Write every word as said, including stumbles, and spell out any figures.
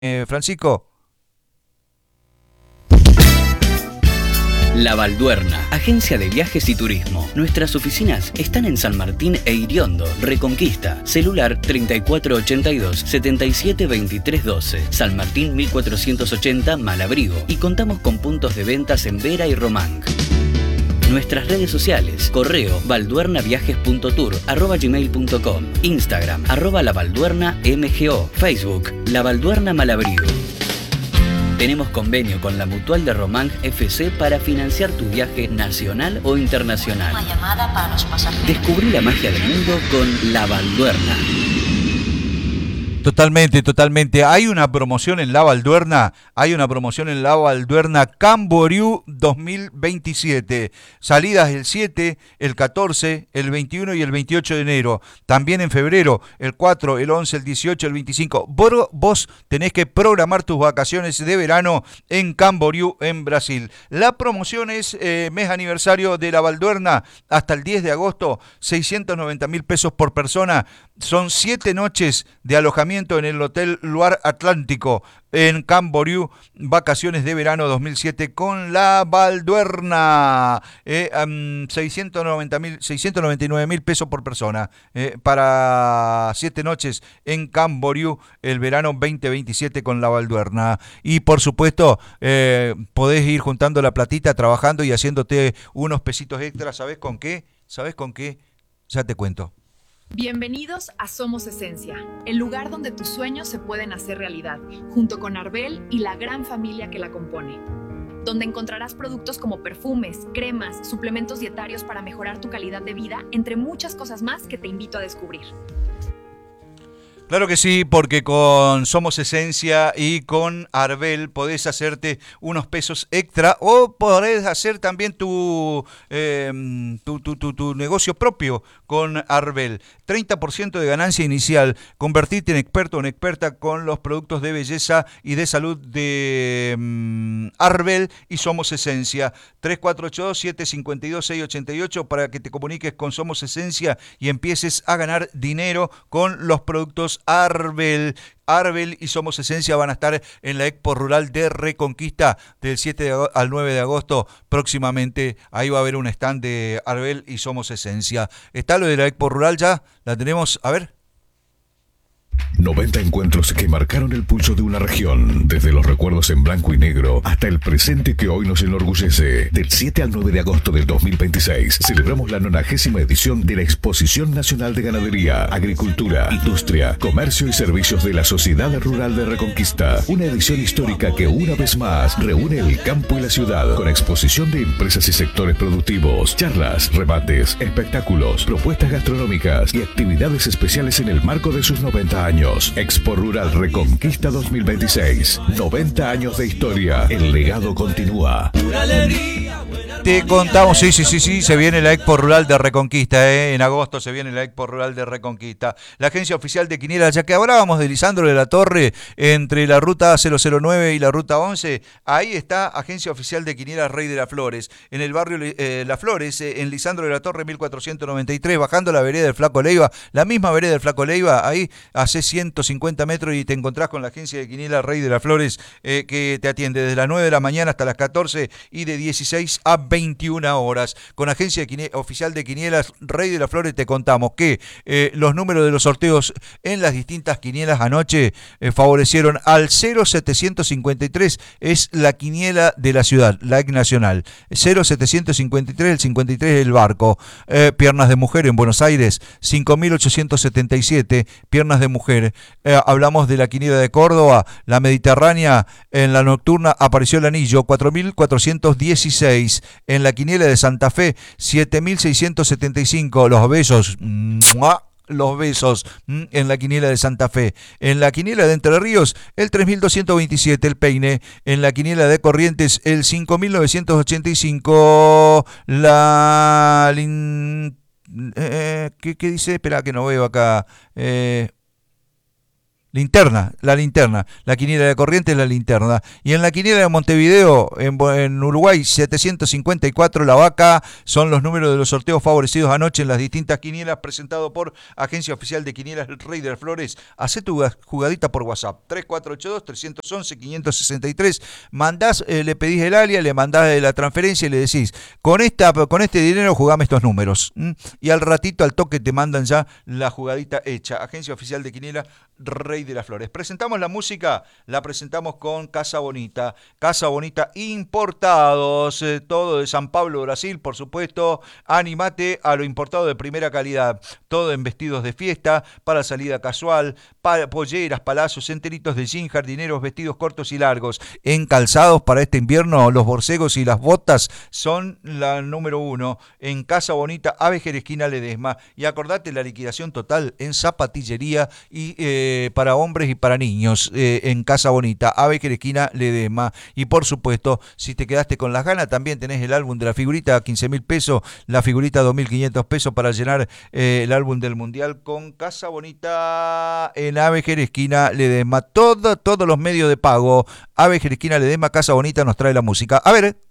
eh, Francisco. La Balduerna, agencia de viajes y turismo. Nuestras oficinas están en San Martín e Iriondo, Reconquista. Celular treinta y cuatro ochenta y dos, setenta y siete veintitrés doce. San Martín mil cuatrocientos ochenta, Malabrigo. Y contamos con puntos de ventas en Vera y Román. Nuestras redes sociales, correo balduernaviajes.tour arroba gmail punto com, Instagram arroba labalduernamgo, Facebook La Balduerna Malabrigo. Tenemos convenio con la Mutual de Román F C para financiar tu viaje nacional o internacional. Una llamada para los pasajeros. Descubrí la magia del mundo con La Balduerna. Totalmente, totalmente. Hay una promoción en La Balduerna, hay una promoción en La Balduerna Camboriú dos mil veintisiete. Salidas el siete, el catorce, el veintiuno y el veintiocho de enero. También en febrero, el cuatro, el once, el dieciocho, el veinticinco. Vos, vos tenés que programar tus vacaciones de verano en Camboriú, en Brasil. La promoción es eh, mes aniversario de La Balduerna hasta el diez de agosto, seiscientos noventa mil pesos por persona. Son siete noches de alojamiento en el Hotel Luar Atlántico en Camboriú, vacaciones de verano dos mil siete con La Balduerna. Eh, um, seiscientos noventa mil, seiscientos noventa y nueve mil pesos por persona eh, para siete noches en Camboriú el verano veinte veintisiete con La Balduerna. Y por supuesto, eh, podés ir juntando la platita, trabajando y haciéndote unos pesitos extras. ¿Sabés con qué? ¿Sabés con qué? Ya te cuento. Bienvenidos a Somos Esencia, el lugar donde tus sueños se pueden hacer realidad, junto con Arbel y la gran familia que la compone. Donde encontrarás productos como perfumes, cremas, suplementos dietarios para mejorar tu calidad de vida, entre muchas cosas más que te invito a descubrir. Claro que sí, porque con Somos Esencia y con Arbel podés hacerte unos pesos extra o podés hacer también tu, eh, tu, tu, tu, tu negocio propio con Arbel. treinta por ciento de ganancia inicial. Convertirte en experto o en experta con los productos de belleza y de salud de um, Arbel y Somos Esencia. tres cuatro ocho dos, siete cinco dos, seis ocho ocho para que te comuniques con Somos Esencia y empieces a ganar dinero con los productos Arbel. Arbel y Somos Esencia van a estar en la Expo Rural de Reconquista del siete al nueve de agosto próximamente. Ahí va a haber un stand de Arbel y Somos Esencia. ¿Está lo de la Expo Rural ya? ¿La tenemos? A ver. noventa encuentros que marcaron el pulso de una región, desde los recuerdos en blanco y negro hasta el presente que hoy nos enorgullece. Del siete al nueve de agosto del dos mil veintiséis celebramos la nonagésima edición de la Exposición Nacional de Ganadería, Agricultura, Industria, Comercio y Servicios de la Sociedad Rural de Reconquista. Una edición histórica que una vez más reúne el campo y la ciudad con exposición de empresas y sectores productivos, charlas, rebates, espectáculos, propuestas gastronómicas y actividades especiales en el marco de sus noventa años. Expo Rural Reconquista dos mil veintiséis. noventa años de historia. El legado continúa. Te contamos, sí, sí, sí, sí, se viene la Expo Rural de Reconquista, ¿eh? En agosto se viene la Expo Rural de Reconquista. La agencia oficial de Quinielas, ya que hablábamos de Lisandro de la Torre, entre la ruta cero cero nueve y la ruta once, ahí está agencia oficial de Quinielas Rey de las Flores, en el barrio eh, Las Flores, eh, en Lisandro de la Torre mil cuatrocientos noventa y tres, bajando la vereda del Flaco Leiva, la misma vereda del Flaco Leiva, ahí hace ciento cincuenta metros y te encontrás con la agencia de Quinielas Rey de las Flores, eh, que te atiende desde las nueve de la mañana hasta las catorce y de dieciséis a veintiuna horas. Con agencia de oficial de Quinielas Rey de las Flores te contamos que eh, los números de los sorteos en las distintas quinielas anoche eh, favorecieron al cero setecientos cincuenta y tres, es la quiniela de la ciudad, la E C Nacional. cero setecientos cincuenta y tres, el cincuenta y tres el barco. Eh, piernas de mujer en Buenos Aires, cinco mil ochocientos setenta y siete, piernas de mujer. Eh, hablamos de la quiniela de Córdoba, la Mediterránea, en la nocturna apareció el anillo, cuatro mil cuatrocientos dieciséis. En la quiniela de Santa Fe, siete mil seiscientos setenta y cinco, los besos, ¡mua! Los besos en la quiniela de Santa Fe. En la quiniela de Entre Ríos, el tres mil doscientos veintisiete, el peine. En la quiniela de Corrientes, el cinco mil novecientos ochenta y cinco, la... Eh, ¿qué, ¿Qué dice? Espera que no veo acá. Eh... Linterna, la linterna. La quiniela de Corrientes, la linterna. Y en la quiniela de Montevideo, en, en Uruguay, setecientos cincuenta y cuatro, la vaca, son los números de los sorteos favorecidos anoche en las distintas quinielas, presentado por Agencia Oficial de Quinielas El Rey de las Flores. Hacé tu jugadita por WhatsApp, tres cuatro ocho dos, tres uno uno, cinco seis tres. Mandás, eh, le pedís el alia, le mandás la transferencia y le decís, con, esta, con este dinero jugame estos números. ¿Mm? Y al ratito, al toque, te mandan ya la jugadita hecha. Agencia Oficial de Quiniela Rey de las Flores. Presentamos la música, la presentamos con Casa Bonita. Casa Bonita Importados, eh, todo de San Pablo, Brasil, por supuesto. Animate a lo importado de primera calidad. Todo en vestidos de fiesta, para salida casual, para polleras, palazos, enteritos de jean, jardineros, vestidos cortos y largos. En calzados para este invierno, los borcegos y las botas son la número uno. En Casa Bonita, Avejer, esquina Ledesma. Y acordate la liquidación total en zapatillería y eh, para hombres y para niños, eh, en Casa Bonita, Avejer, esquina Ledesma. Y por supuesto, si te quedaste con las ganas, también tenés el álbum de la figurita a quince mil pesos, la figurita dos mil quinientos pesos para llenar eh, el álbum del Mundial con Casa Bonita en Avejer, esquina Ledesma. Todo, todos los medios de pago, Avejer, esquina Ledesma, Casa Bonita nos trae la música. A ver.